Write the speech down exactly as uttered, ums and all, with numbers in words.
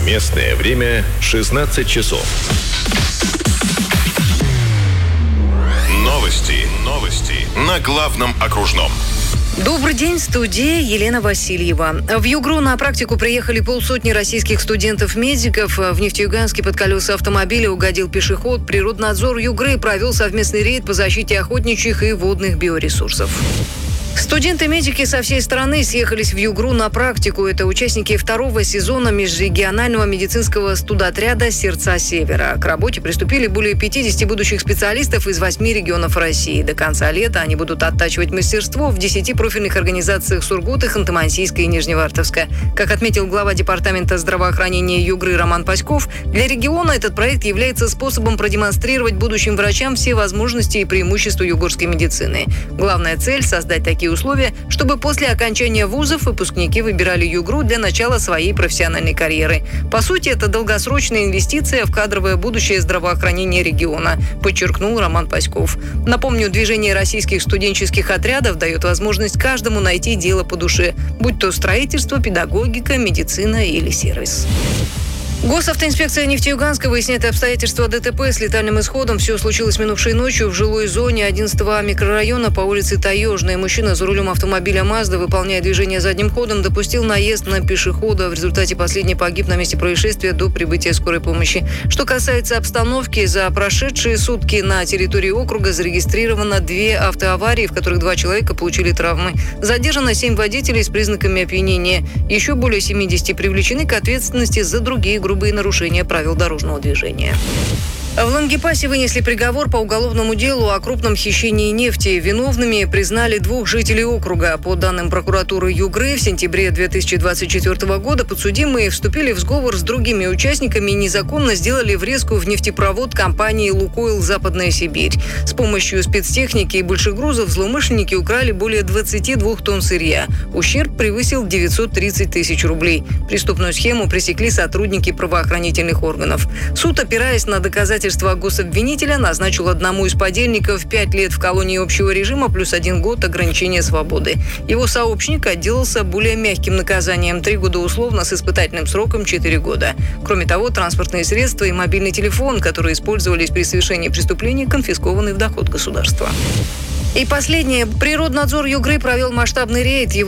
Местное время шестнадцать часов. Новости. Новости на главном окружном. Добрый день, в студии Елена Васильева. В Югру на практику приехали полсотни российских студентов-медиков. В Нефтеюганске под колеса автомобиля угодил пешеход. Природнадзор Югры провел совместный рейд по защите охотничьих и водных биоресурсов. Студенты-медики со всей страны съехались в Югру на практику. Это участники второго сезона межрегионального медицинского студотряда «Сердца Севера». К работе приступили более пятидесяти будущих специалистов из восьми регионов России. До конца лета они будут оттачивать мастерство в десяти профильных организациях Сургута, Ханты-Мансийска и Нижневартовска. Как отметил глава департамента здравоохранения Югры Роман Паськов, для региона этот проект является способом продемонстрировать будущим врачам все возможности и преимущества югорской медицины. Главная цель – создать такие условия, чтобы после окончания вузов выпускники выбирали Югру для начала своей профессиональной карьеры. По сути, это долгосрочная инвестиция в кадровое будущее здравоохранения региона, подчеркнул Роман Паськов. Напомню, движение российских студенческих отрядов дает возможность каждому найти дело по душе, будь то строительство, педагогика, медицина или сервис. Госавтоинспекция Нефтеюганска выясняет обстоятельства ДТП с летальным исходом. Все случилось минувшей ночью в жилой зоне одиннадцатого А микрорайона по улице Таежная. Мужчина за рулем автомобиля «Мазда», выполняя движение задним ходом, допустил наезд на пешехода. В результате последний погиб на месте происшествия до прибытия скорой помощи. Что касается обстановки, за прошедшие сутки на территории округа зарегистрировано две автоаварии, в которых два человека получили травмы. Задержано семь водителей с признаками опьянения. Еще более семидесяти привлечены к ответственности за другие группы. Грубые нарушения правил дорожного движения. В Лангепасе вынесли приговор по уголовному делу о крупном хищении нефти. Виновными признали двух жителей округа. По данным прокуратуры Югры, в сентябре две тысячи двадцать четвёртого года подсудимые вступили в сговор с другими участниками и незаконно сделали врезку в нефтепровод компании «Лукойл Западная Сибирь». С помощью спецтехники и больших грузов злоумышленники украли более двадцати двух тонн сырья. Ущерб превысил девятьсот тридцать тысяч рублей. Преступную схему пресекли сотрудники правоохранительных органов. Суд, опираясь на доказательства гособвинителя, назначил одному из подельников пять лет в колонии общего режима плюс один год ограничения свободы. Его сообщник отделался более мягким наказанием – три года условно с испытательным сроком четыре года. Кроме того, транспортные средства и мобильный телефон, которые использовались при совершении преступления, конфискованы в доход государства. И последнее. Природнадзор Югры провел масштабный рейд. Его